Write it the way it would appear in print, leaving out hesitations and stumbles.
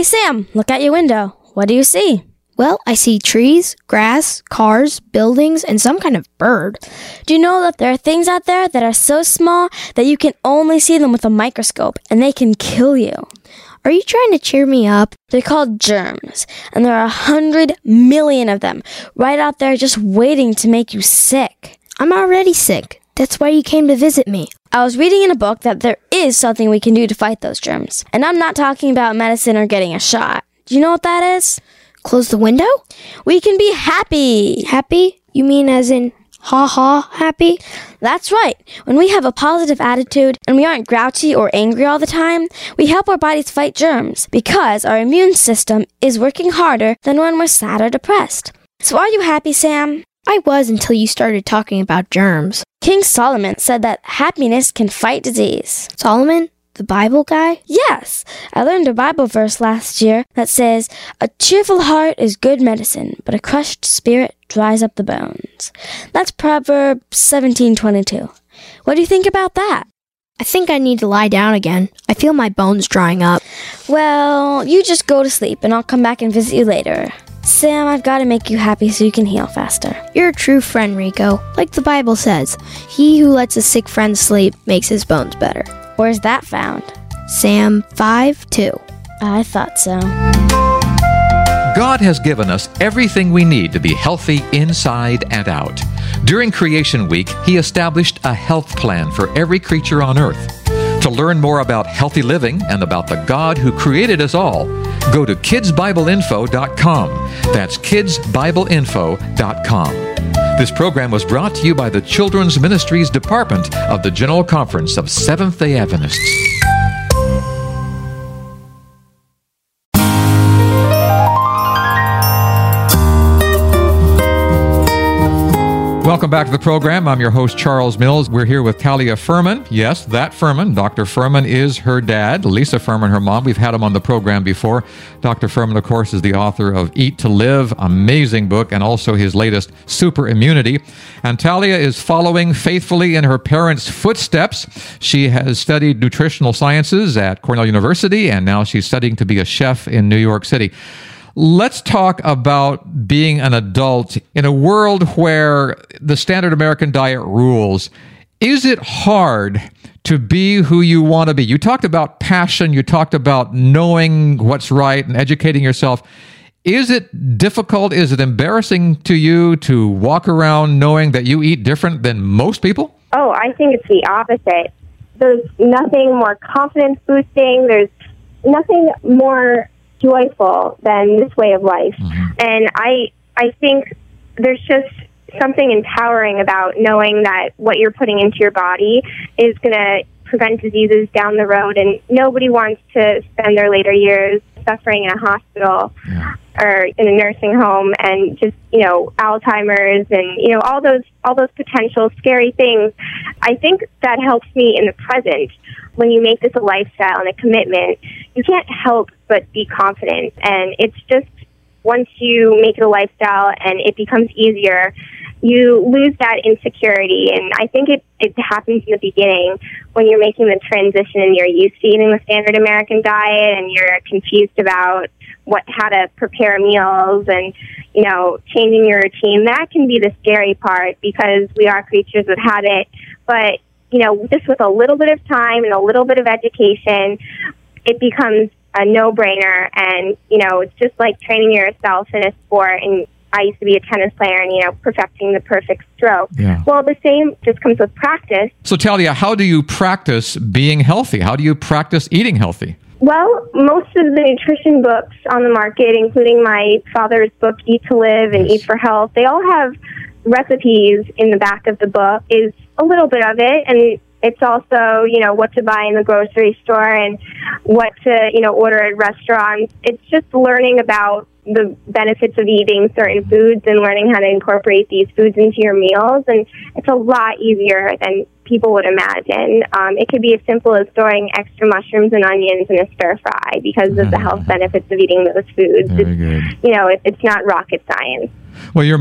Sam, look out your window. What do you see? Well, I see trees, grass, cars, buildings, and some kind of bird. Do you know that there are things out there that are so small that you can only see them with a microscope, and they can kill you? Are you trying to cheer me up? They're called germs, and there are 100 million of them right out there just waiting to make you sick. I'm already sick. That's why you came to visit me. I was reading in a book that there is something we can do to fight those germs. And I'm not talking about medicine or getting a shot. Do you know what that is? Close the window? We can be happy. Happy? You mean as in ha happy? That's right. When we have a positive attitude and we aren't grouchy or angry all the time, we help our bodies fight germs because our immune system is working harder than when we're sad or depressed. So are you happy, Sam? I was until you started talking about germs. King Solomon said that happiness can fight disease. Solomon? The Bible guy? Yes. I learned a Bible verse last year that says, "A cheerful heart is good medicine, but a crushed spirit dries up the bones." That's Proverbs 17:22. What do you think about that? I think I need to lie down again. I feel my bones drying up. Well, you just go to sleep and I'll come back and visit you later. Sam, I've got to make you happy so you can heal faster. You're a true friend, Rico. Like the Bible says, he who lets a sick friend sleep makes his bones better. Where's that found? Sam 5:2. I thought so. God has given us everything we need to be healthy inside and out. During Creation Week, He established a health plan for every creature on earth. To learn more about healthy living and about the God who created us all, go to kidsbibleinfo.com. That's kidsbibleinfo.com. This program was brought to you by the Children's Ministries Department of the General Conference of Seventh-day Adventists. Welcome back to the program. I'm your host, Charles Mills. We're here with Talia Furman. Yes, that Furman. Dr. Furman is her dad, Lisa Furman, her mom. We've had him on the program before. Dr. Furman, of course, is the author of Eat to Live, amazing book, and also his latest, Super Immunity. And Talia is following faithfully in her parents' footsteps. She has studied nutritional sciences at Cornell University, and now she's studying to be a chef in New York City. Let's talk about being an adult in a world where the standard American diet rules. Is it hard to be who you want to be? You talked about passion. You talked about knowing what's right and educating yourself. Is it difficult? Is it embarrassing to you to walk around knowing that you eat different than most people? Oh, I think it's the opposite. There's nothing more confidence boosting. There's nothing more joyful than this way of life. Mm-hmm. And I think there's just something empowering about knowing that what you're putting into your body is going to prevent diseases down the road, and nobody wants to spend their later years suffering in a hospital or in a nursing home and just, Alzheimer's and, all those potential scary things. I think that helps me in the present. When you make this a lifestyle and a commitment, you can't help but be confident. And it's just once you make it a lifestyle and it becomes easier, you lose that insecurity. And I think it happens in the beginning when you're making the transition and you're used to eating the standard American diet and you're confused about how to prepare meals and, changing your routine. That can be the scary part because we are creatures of habit. But just with a little bit of time and a little bit of education, it becomes a no-brainer. And, it's just like training yourself in a sport. And I used to be a tennis player and, perfecting the perfect stroke. Yeah. Well, the same just comes with practice. So, Talia, how do you practice being healthy? How do you practice eating healthy? Well, most of the nutrition books on the market, including my father's book, Eat to Live and Eat for Health, they all have recipes in the back of the book. Is a little bit of it, and it's also, what to buy in the grocery store and what to, order at restaurants. It's just learning about the benefits of eating certain foods and learning how to incorporate these foods into your meals, and it's a lot easier than people would imagine. It could be as simple as throwing extra mushrooms and onions in a stir fry because of the health benefits of eating those foods. Very good. It's not rocket science. Well, your